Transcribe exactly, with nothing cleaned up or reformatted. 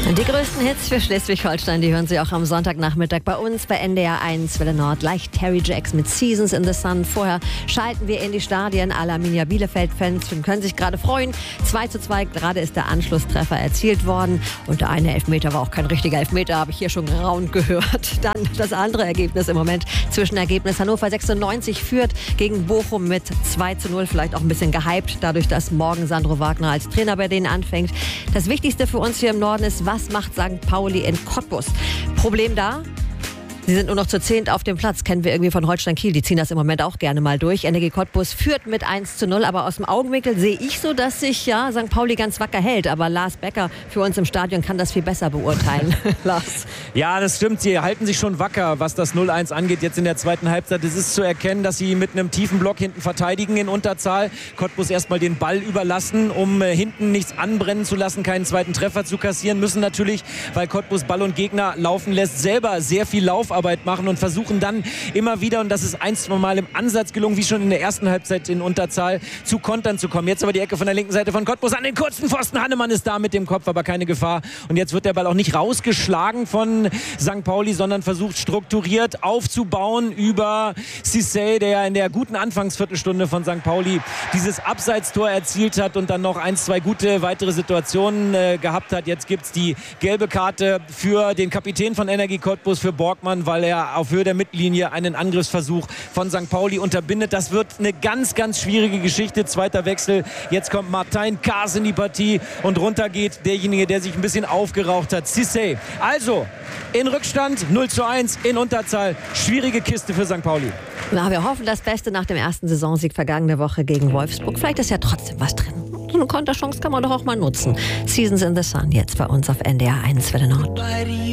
Die größten Hits für Schleswig-Holstein, die hören Sie auch am Sonntagnachmittag bei uns bei N D R eins Welle Nord. Gleich Terry Jacks mit Seasons in the Sun. Vorher schalten wir in die Stadien. Alle Arminia Bielefeld-Fans können sich gerade freuen. zwei zu zwei, gerade ist der Anschlusstreffer erzielt worden. Und der eine Elfmeter war auch kein richtiger Elfmeter, habe ich hier schon geraunt gehört. Dann das andere Ergebnis im Moment. Zwischenergebnis: Hannover sechsundneunzig führt gegen Bochum mit zwei zu null. Vielleicht auch ein bisschen gehypt, dadurch, dass morgen Sandro Wagner als Trainer bei denen anfängt. Das Wichtigste für uns hier im Norden ist, was macht Sankt Pauli in Cottbus? Problem da? Sie sind nur noch zu zehnt auf dem Platz, kennen wir irgendwie von Holstein Kiel. Die ziehen das im Moment auch gerne mal durch. N E G Cottbus führt mit eins zu null, aber aus dem Augenwinkel sehe ich so, dass sich ja Sankt Pauli ganz wacker hält. Aber Lars Becker für uns im Stadion kann das viel besser beurteilen. Lars. Ja, das stimmt. Sie halten sich schon wacker, was das null eins angeht jetzt in der zweiten Halbzeit. Es ist zu erkennen, dass sie mit einem tiefen Block hinten verteidigen in Unterzahl. Cottbus erstmal den Ball überlassen, um äh, hinten nichts anbrennen zu lassen, keinen zweiten Treffer zu kassieren. Müssen natürlich, weil Cottbus Ball und Gegner laufen lässt, selber sehr viel Laufarbeit machen und versuchen dann immer wieder, und das ist ein, zwei Mal im Ansatz gelungen, wie schon in der ersten Halbzeit in Unterzahl, zu Kontern zu kommen. Jetzt aber die Ecke von der linken Seite von Cottbus an den kurzen Pfosten. Hannemann ist da mit dem Kopf, aber keine Gefahr. Und jetzt wird der Ball auch nicht rausgeschlagen von Sankt Pauli, sondern versucht strukturiert aufzubauen über Cissé, der ja in der guten Anfangsviertelstunde von Sankt Pauli dieses Abseitstor erzielt hat und dann noch ein, zwei gute weitere Situationen äh, gehabt hat. Jetzt gibt es die gelbe Karte für den Kapitän von Energie Cottbus, für Borgmann, weil er auf Höhe der Mittellinie einen Angriffsversuch von Sankt Pauli unterbindet. Das wird eine ganz, ganz schwierige Geschichte. Zweiter Wechsel. Jetzt kommt Martin Kaas in die Partie und runter geht derjenige, der sich ein bisschen aufgeraucht hat. Cissé. Also in Rückstand, null zu eins in Unterzahl. Schwierige Kiste für Sankt Pauli. Na, wir hoffen das Beste nach dem ersten Saisonsieg vergangene Woche gegen Wolfsburg. Vielleicht ist ja trotzdem was drin. So eine Konterchance kann man doch auch mal nutzen. Seasons in the Sun jetzt bei uns auf N D R eins Welle Nord.